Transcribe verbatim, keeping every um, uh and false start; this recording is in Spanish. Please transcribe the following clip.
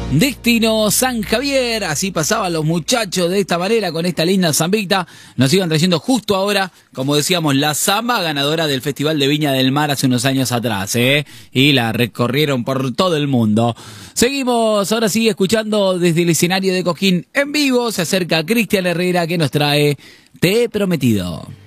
Destino San Javier, así pasaban los muchachos de esta manera con esta linda zambita. Nos iban trayendo justo ahora, como decíamos, la samba ganadora del Festival de Viña del Mar hace unos años atrás, ¿eh? Y la recorrieron por todo el mundo. Seguimos, ahora sí, escuchando desde el escenario de Cosquín en vivo. Se acerca Cristian Herrera que nos trae Te he prometido.